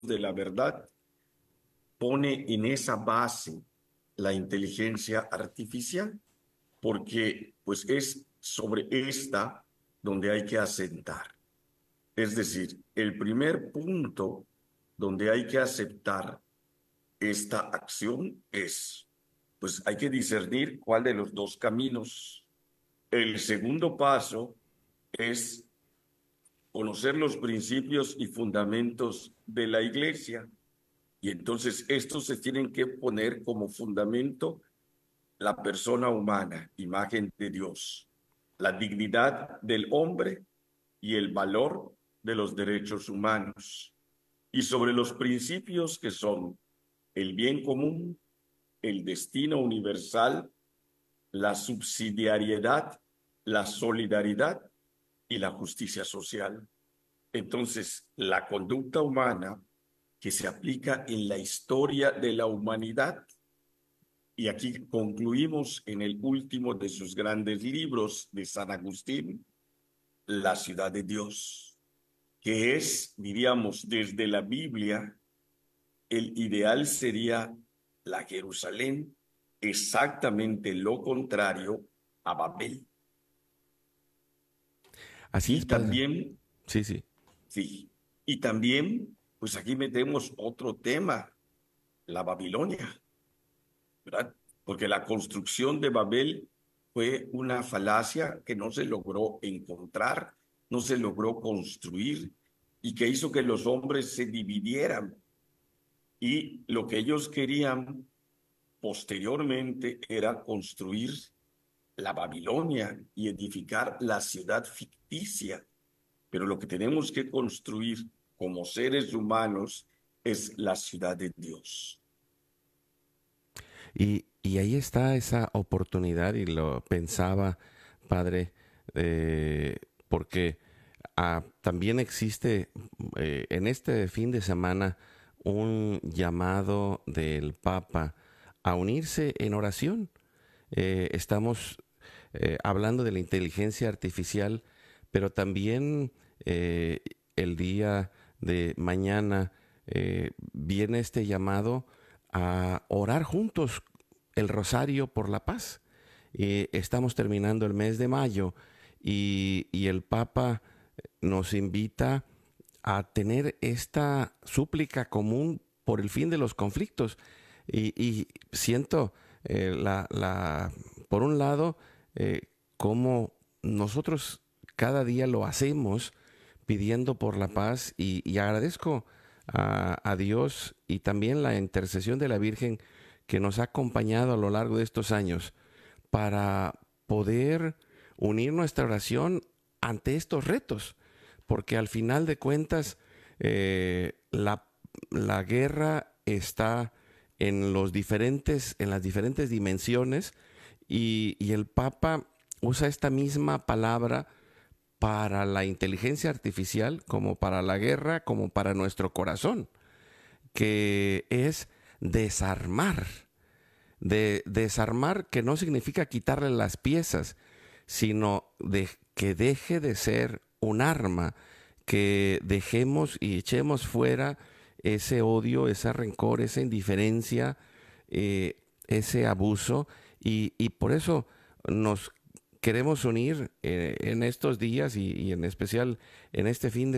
de la verdad, pone en esa base la inteligencia artificial, porque pues es sobre esta donde hay que asentar. Es decir, el primer punto donde hay que aceptar esta acción es, pues hay que discernir cuál de los dos caminos. El segundo paso es conocer los principios y fundamentos de la iglesia. Y entonces estos se tienen que poner como fundamento la persona humana, imagen de Dios, la dignidad del hombre y el valor de los derechos humanos. Y sobre los principios que son el bien común, el destino universal, la subsidiariedad, la solidaridad y la justicia social. Entonces, la conducta humana que se aplica en la historia de la humanidad, y aquí concluimos en el último de sus grandes libros de San Agustín, La ciudad de Dios, que es, diríamos, desde la Biblia, el ideal sería la Jerusalén, exactamente lo contrario a Babel. Así es, Y padre. también, Sí, sí. sí, y también, pues aquí metemos otro tema, la Babilonia, ¿verdad? Porque la construcción de Babel fue una falacia que no se logró encontrar, no se logró construir y que hizo que los hombres se dividieran. Y lo que ellos querían posteriormente era construir la Babilonia y edificar la ciudad ficticia. Pero lo que tenemos que construir como seres humanos es la ciudad de Dios. Y ahí está esa oportunidad y lo pensaba, padre, eh, porque también existe en este fin de semana un llamado del Papa a unirse en oración. Estamos hablando de la inteligencia artificial, pero también el día de mañana viene este llamado a orar juntos el rosario por la paz. Estamos terminando el mes de mayo y el Papa nos invita a tener esta súplica común por el fin de los conflictos. Y siento, por un lado, cómo nosotros cada día lo hacemos pidiendo por la paz y agradezco a Dios y también la intercesión de la Virgen que nos ha acompañado a lo largo de estos años para poder unir nuestra oración ante estos retos, porque al final de cuentas la guerra está en las diferentes dimensiones y el Papa usa esta misma palabra para la inteligencia artificial, como para la guerra, como para nuestro corazón, que es desarmar. Desarmar que no significa quitarle las piezas, sino que deje de ser un arma, que dejemos y echemos fuera ese odio, ese rencor, esa indiferencia, ese abuso, y por eso nos queremos unir en estos días y en especial en este fin de